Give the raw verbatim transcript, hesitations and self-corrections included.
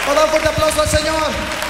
Vamos a dar un fuerte aplauso al Señor.